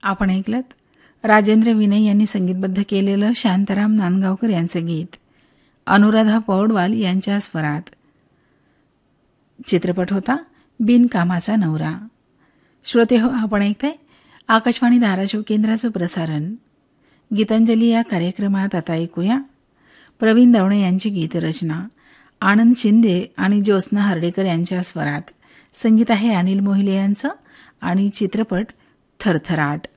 आपण ऐकलत राजेंद्र विनय यांनी संगीतबद्ध केलेलं शांताराम नांदगावकर यांचं गीत, अनुराधा पौडवाल यांच्या स्वरात. चित्रपट होता बिनकामाचा नवरा. श्रोते हो, आपण ऐकताय आकाशवाणी धाराशिव केंद्राचं प्रसारण. गीतांजली या कार्यक्रमात आता ऐकूया प्रवीण दवणे यांची गीतरचना, आनंद शिंदे आणि ज्योत्स्ना हर्डेकर यांच्या स्वरात. संगीत आहे अनिल मोहिले यांचं आणि चित्रपट थरथराट.